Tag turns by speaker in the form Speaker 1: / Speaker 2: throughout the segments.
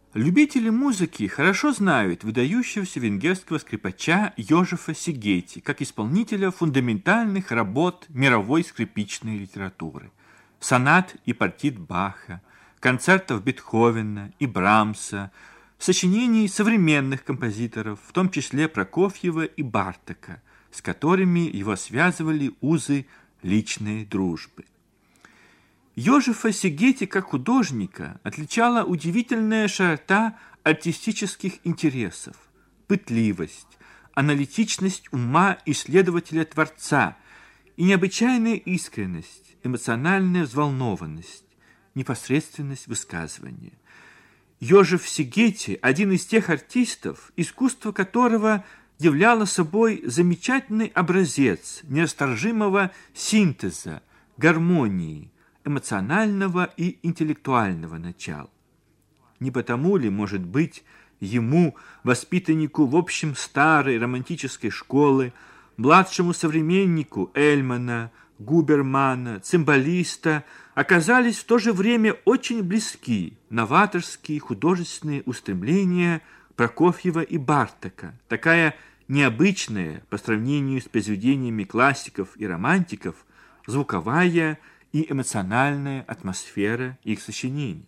Speaker 1: Любители музыки хорошо знают выдающегося венгерского скрипача Йожефа Сигети как исполнителя фундаментальных работ мировой скрипичной литературы, сонат и партит Баха, концертов Бетховена и Брамса, сочинений современных композиторов, в том числе Прокофьева и Бартака, с которыми его связывали узы личной дружбы. Йожефа Сигети как художника отличала удивительная широта артистических интересов, пытливость, аналитичность ума исследователя-творца и необычайная искренность, эмоциональная взволнованность, непосредственность высказывания. Йожеф Сигети – один из тех артистов, искусство которого являло собой замечательный образец нерасторжимого синтеза, гармонии, эмоционального и интеллектуального начала. Не потому ли, может быть, ему, воспитаннику в общем старой романтической школы, младшему современнику Эльмана, Губермана, цимбалиста, оказались в то же время очень близки новаторские художественные устремления Прокофьева и Бартака, такая необычная по сравнению с произведениями классиков и романтиков звуковая и эмоциональная атмосфера их сочинений.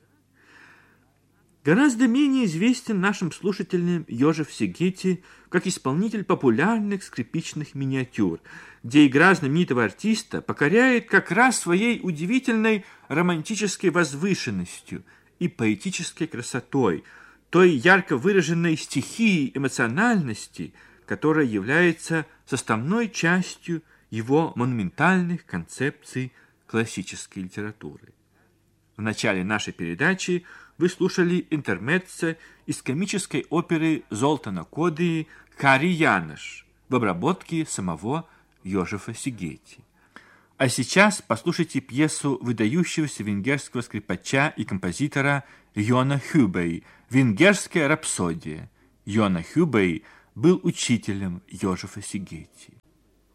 Speaker 1: Гораздо менее известен нашим слушателям Йожеф Сигети как исполнитель популярных скрипичных миниатюр, где игра знаменитого артиста покоряет как раз своей удивительной романтической возвышенностью и поэтической красотой, той ярко выраженной стихией эмоциональности, которая является составной частью его монументальных концепций классической литературы. В начале нашей передачи вы слушали интермеццо из комической оперы Золтана Кодии «Хари Янош» в обработке самого Йожефа Сигети. А сейчас послушайте пьесу выдающегося венгерского скрипача и композитора Йона Хюбей «Венгерская рапсодия». Йона Хюбей был учителем Йожефа Сигети.